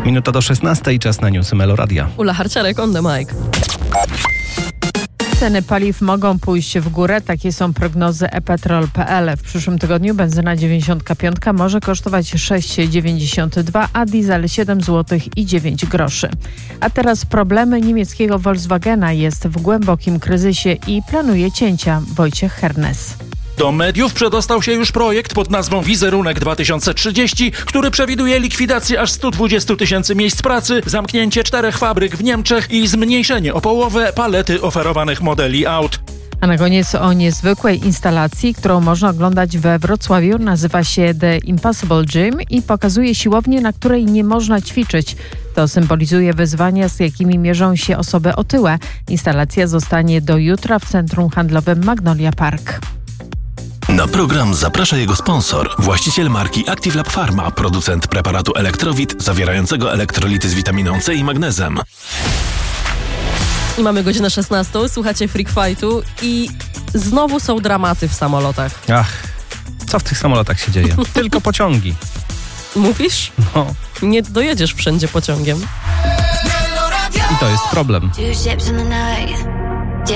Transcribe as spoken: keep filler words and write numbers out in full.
Minuta do szesnastej, czas na newsy Meloradia. Ula Harciarek on the mic. Ceny paliw mogą pójść w górę. Takie są prognozy e petrol kropka p l. W przyszłym tygodniu benzyna dziewięćdziesiąt pięć może kosztować sześć dziewięćdziesiąt dwa, a diesel siedem złotych i dziewięć groszy. A teraz problemy niemieckiego Volkswagena. Jest w głębokim kryzysie i planuje cięcia. Wojciech Hernes. Do mediów przedostał się już projekt pod nazwą Wizerunek dwa tysiące trzydzieści, który przewiduje likwidację aż stu dwudziestu tysięcy miejsc pracy, zamknięcie czterech fabryk w Niemczech i zmniejszenie o połowę palety oferowanych modeli aut. A na koniec o niezwykłej instalacji, którą można oglądać we Wrocławiu. Nazywa się The Impossible Gym i pokazuje siłownię, na której nie można ćwiczyć. To symbolizuje wyzwania, z jakimi mierzą się osoby otyłe. Instalacja zostanie do jutra w centrum handlowym Magnolia Park. Na program zaprasza jego sponsor, właściciel marki Active Lab Pharma, producent preparatu Elektrowit zawierającego elektrolity z witaminą C i magnezem. I mamy godzinę szesnastą, słuchacie Freak Fightu i znowu są dramaty w samolotach. Ach, co w tych samolotach się dzieje? Tylko pociągi. Mówisz? No. Nie dojedziesz wszędzie pociągiem. I to jest problem. Two ships in the night.